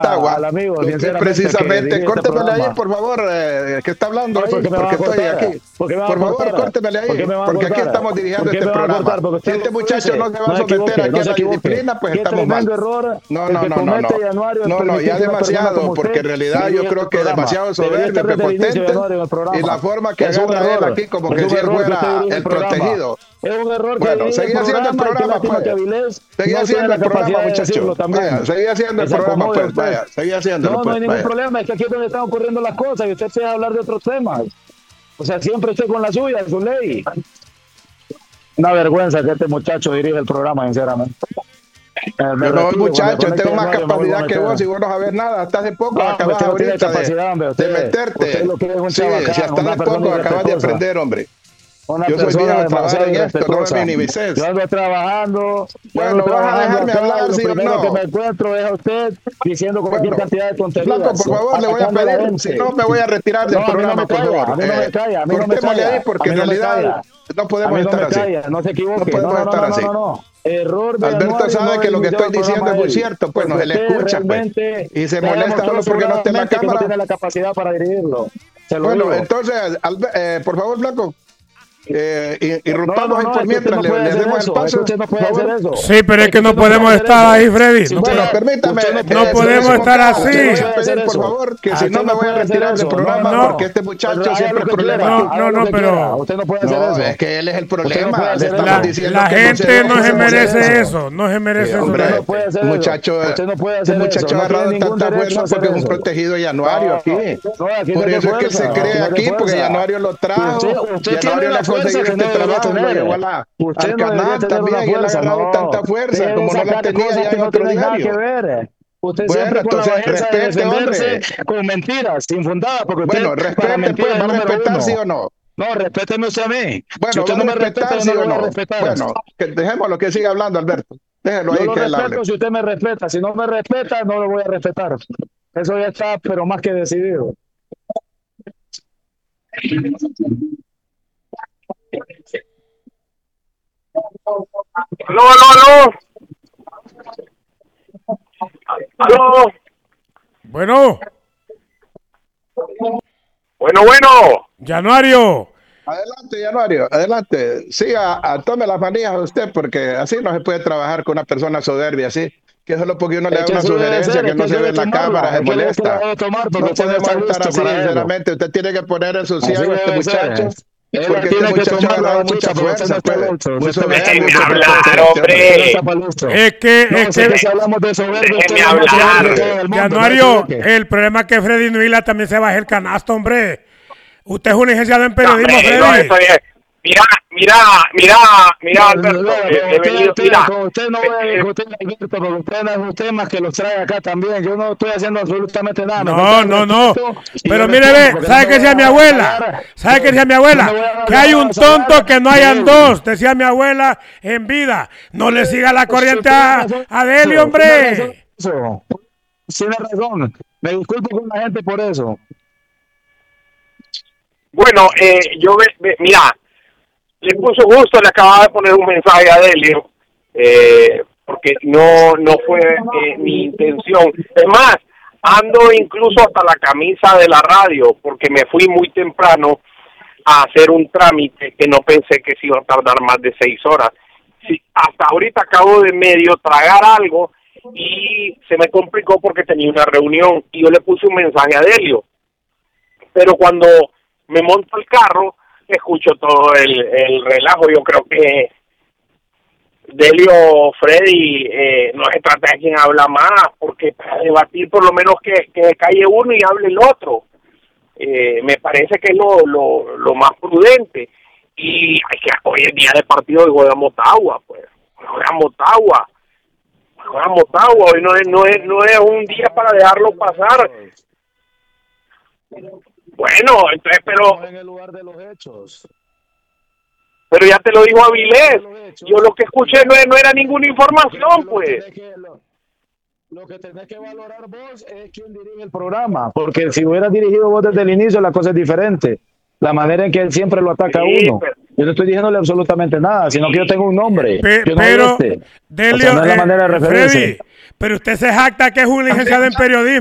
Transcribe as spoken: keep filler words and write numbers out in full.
Motagua, al amigo, que sinceramente, precisamente, que córtemele este ahí, por favor, eh, que está hablando ahí, ¿Por qué me porque van a estoy cortar? aquí. ¿Por qué me van Por a favor, cortar? córtemele ¿Por qué ahí, me van a porque aquí cortar? estamos ¿Por dirigiendo qué este me van a programa. cortar? Porque Si usted este mismo muchacho dice, no se va a no se someter equivoque, aquí no a se la equivoque. disciplina, pues Qué estamos mal. tremendo error No, el no, que no, no, comete no. Januario es No, no, permitir ya que una persona demasiado, como porque usted en realidad yo dirija creo el que programa. demasiado Debería soberbio, estar desde el inicio de prepotente, Januario en el y la programa. forma que Es un agarra él error, aquí como es que un si él error que usted fuera dirige el el programa. protegido. Es un error que Bueno, dirige el seguí haciendo el programa y qué programa, lástima que pues. Avilés Seguí no tiene haciendo la el programa, capacidad de decirlo muchacho. Vaya, también. seguí haciendo Que el se programa, acomode pues. usted. Vaya, seguí haciéndolo, No, no pues. hay ningún Vaya. problema, es que aquí es donde están ocurriendo las cosas y usted se va a hablar de otros temas. O sea, siempre estoy con la suya, su ley. Una vergüenza que este muchacho dirige el programa, sinceramente. Eh, me Yo no soy retiro, cuando muchacho, conecte tengo más Januario me vuelvo a capacidad que meter. vos y vos no sabés nada. Hasta hace poco No, hombre, acabas usted no tiene ahorita de, capacidad, hombre. de Usted, usted meterte. lo que es un Sí, si chabacán, hasta una hace persona poco acabas de irrespetuosa. aprender, hombre. Una Yo soy viejo persona de trabajar demasiado en esto, no me irrespetuosa. Yo minimices. ando trabajando, yo ando Bueno, vas a trabajando dejarme acá y hablar, lo si primero que me no. encuentro es a usted diciendo cualquier Bueno, cantidad de flaco, tonterías, por favor, le voy a atacando a la pedir, si gente. no me voy a retirar del No, a mí no me programa, por calla, a favor. mí no me Eh, calla, a mí no me cortémosle ahí calla, a porque mí en no me realidad calla, no a podemos mí no estar me así. calla, no se No equivoque, no, podemos no, no, estar no, no, así. no, no. Error de Alberto Januario no sabe haber que lo que iniciado estoy el diciendo programa es a muy él, cierto, pues no porque se le usted escucha, pues. realmente Y se ya molesta demostró solo porque no esté en la sobradamente que no cámara. tiene la capacidad para dirigirlo, se lo Bueno, digo. entonces, Albe- eh, por favor, flaco, eh, i- No, irrumpamos no, ahí no, por es que usted mientras, no le, puede le hacer demos el eso, es que paso, usted no por puede hacer favor. eso. Sí, pero es Es que que no usted no puede podemos hacer estar eso. ahí, Freddy. Si No, usted, Bueno, po- permítame, usted no eh, no puede hacer podemos eso. Celedonio estar Moncada, Usted le no voy así. a puede hacer pedir, por eso. favor, que Ah, si Usted no me no voy a puede hacer retirar del eso. No, no, programa no, porque no. este Pues muchacho haga siempre lo es que quiera, no, problemático. no, haga lo no, que quiera. pero Usted no puede hacer No, eso. es que él es el Usted no problema. puede Le hacer estamos la, eso. diciendo la que no se gente deje no se Usted no de puede hacer hacer merece eso. eso. eso. No se Eh, merece eso, Usted Freddy. no hombre, puede hacer eso. muchacho, Usted no puede este hacer eso. muchacho ha No tiene agarrado ningún tanta derecho a fuerza hacer porque es un eso. protegido de Januario No, aquí. no, aquí no Por es de eso es que él se fuerza. Aquí cree no es de aquí, porque fuerza. Januario lo Usted, trajo. usted tiene Januario le una ha fuerza conseguido que este no debería trabajo, lo llevó a tener. la, Usted al no debería canal tener una también y él ha fuerza. agarrado tanta No. fuerza Deje de como no la sacar tenía cosas ya que en no otro tienen nada que diario. ver. Usted Bueno, siempre con la entonces bajeza de respete, defenderse hombre. con mentiras infundadas, porque usted Bueno, para respete, mentir pues, es ¿va el a número respetar, sí uno. o no? No, respéteme usted a mí. Si Bueno, usted ¿va a no me respeta, respetar, yo sí no lo o voy a no? respetar. Bueno, que dejémoslo que siga hablando, Alberto. Déjelo Yo ahí lo que él hable. respeto si usted me respeta. Si no me respeta, no lo voy a respetar. Eso ya está, pero más que decidido. Aló, aló, aló, aló. Bueno, Bueno, bueno. Januario. Adelante, Januario, adelante. Siga, a- tome las manías a usted, porque así no se puede trabajar con una persona soberbia, así. Que solo porque uno le Es da que una así debe sugerencia ser, que es que no se ve debe en la cámara, tomarla. se Es que es que la molesta. debe tomar porque No usted no podemos está estar listo así, para eso. sinceramente. Usted tiene que poner en su Así siervo a este debe ser. muchacho, Él la porque este tiene que muchacho ha tomar la agarrado batuta mucha porque usted no fuerza, está pues. listo. Muy Usted está no está soberbio, Déjenme muy listo para hablar, eso. prepotente este Usted no hombre. está hombre. para listo. Es que, No, es sé que que, si hablamos de soberbio, usted Déjenme es lo más soberbio que hay hablar. en el mundo. No se Januario, equivoque. el problema es que Freddy Nuila también se baja el canasto, hombre. Usted es un licenciado en No, periodismo, hombre, no, eso Freddy. es. Mira, mira, mira, mira, Pero, Alberto. vea, He, con he usted, venido, espera, mira. con usted no eh, voy a eh, discutir, Alberto, porque usted no es un tema que los trae acá también. Yo no estoy haciendo absolutamente nada. Me falta No, el no, no. respeto y yo Pero mire, respondo, ve, porque no ¿sabe me qué voy decía a mi dejar abuela? salar ¿Sabe qué de, decía mi no me abuela? voy a Que hay dejar un salar tonto que no de hayan él. dos, decía mi abuela en vida. No le siga la corriente a, a Deli, hombre. Eso, tiene razón. Me disculpo con la gente por eso. bueno, eh, yo, ve, ve, mira, le puso gusto, le acababa de poner un mensaje a Delio, eh, porque no, no fue eh, mi intención. Es más, ando incluso hasta la camisa de la radio, porque me fui muy temprano a hacer un trámite que no pensé que se iba a tardar más de seis horas. Sí, hasta ahorita acabo de medio tragar algo y se me complicó porque tenía una reunión y yo le puse un mensaje a Delio. Pero cuando me monto el carro, escucho todo el, el relajo. Yo creo que Delio, Freddy, eh, no se trata de quien habla más, porque para debatir por lo menos que, que se calle uno y hable el otro. Eh, me parece que es lo, lo, lo más prudente. Y hay que hoy es día de partido y juega Motagua, pues. Juega Motagua. Juega Motagua. Hoy no es, no es, no es un día para dejarlo pasar. Bueno, entonces, pero... En el lugar de los hechos. Pero ya te lo dijo Avilés. Yo lo que escuché no, no era ninguna información, pues. Lo que tenés que valorar vos es quién dirige el programa, porque si hubieras dirigido vos desde el inicio la cosa es diferente. La manera en que él siempre lo ataca Sí, a uno. pero, Yo no estoy diciéndole absolutamente nada, sino que yo tengo un nombre. Pe yo no pero, este. Delio, o sea, no es la eh, manera de referirse. Freddy, pero usted se jacta que es un licenciado en periodismo.